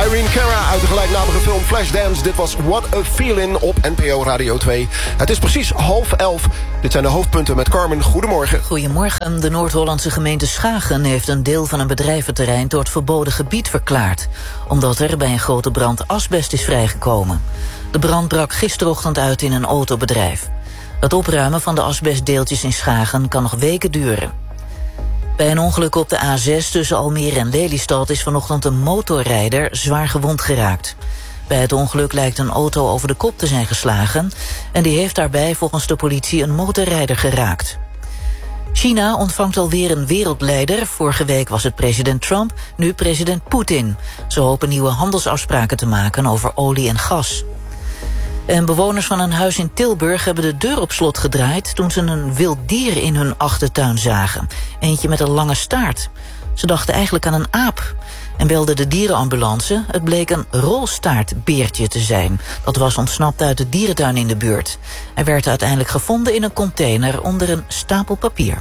Irene Cara uit de gelijknamige film Flashdance. Dit was What a Feeling op NPO Radio 2. Het is precies 10:30. Dit zijn de hoofdpunten met Carmen. Goedemorgen. Goedemorgen. De Noord-Hollandse gemeente Schagen heeft een deel van een bedrijventerrein tot verboden gebied verklaard, omdat er bij een grote brand asbest is vrijgekomen. De brand brak gisterochtend uit in een autobedrijf. Het opruimen van de asbestdeeltjes in Schagen kan nog weken duren. Bij een ongeluk op de A6 tussen Almere en Lelystad is vanochtend een motorrijder zwaar gewond geraakt. Bij het ongeluk lijkt een auto over de kop te zijn geslagen en die heeft daarbij volgens de politie een motorrijder geraakt. China ontvangt alweer een wereldleider. Vorige week was het president Trump, nu president Poetin. Ze hopen nieuwe handelsafspraken te maken over olie en gas. En bewoners van een huis in Tilburg hebben de deur op slot gedraaid toen ze een wild dier in hun achtertuin zagen. Eentje met een lange staart. Ze dachten eigenlijk aan een aap en belden de dierenambulance. Het bleek een rolstaartbeertje te zijn. Dat was ontsnapt uit de dierentuin in de buurt. Hij werd uiteindelijk gevonden in een container onder een stapel papier.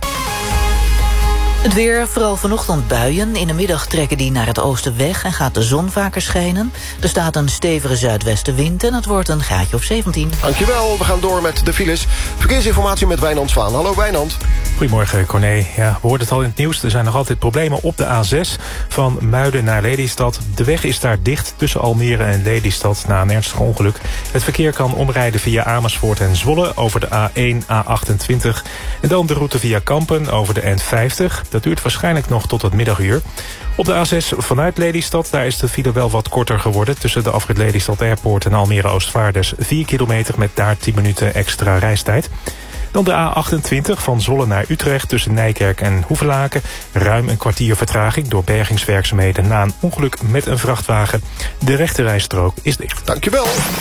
Het weer, vooral vanochtend buien. In de middag trekken die naar het oosten weg en gaat de zon vaker schijnen. Er staat een stevige zuidwestenwind en het wordt een graadje of 17. Dankjewel, we gaan door met de files. Verkeersinformatie met Wijnand Zwaan. Hallo Wijnand. Goedemorgen Corné. Ja, we hoorden het al in het nieuws. Er zijn nog altijd problemen op de A6 van Muiden naar Lelystad. De weg is daar dicht tussen Almere en Lelystad na een ernstig ongeluk. Het verkeer kan omrijden via Amersfoort en Zwolle over de A1, A28. En dan de route via Kampen over de N50. Dat duurt waarschijnlijk nog tot het middaguur. Op de A6 vanuit Lelystad, daar is de file wel wat korter geworden. Tussen de afrit Lelystad Airport en Almere Oostvaarders 4 kilometer met daar 10 minuten extra reistijd. Dan de A28 van Zwolle naar Utrecht tussen Nijkerk en Hoevelaken. Ruim een kwartier vertraging door bergingswerkzaamheden na een ongeluk met een vrachtwagen. De rechterrijstrook is dicht. Dankjewel.